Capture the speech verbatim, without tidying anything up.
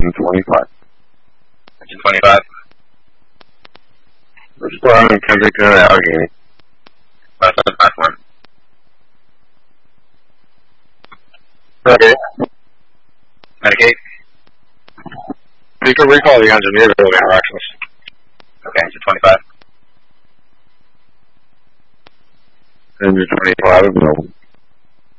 Engine twenty-five. Engine twenty-five. Respond in Kensington, Allegheny. five seven five one. Okay. Medicaid. You can recall the engineer building directions. Okay, engine twenty-five. Engine twenty-five, no.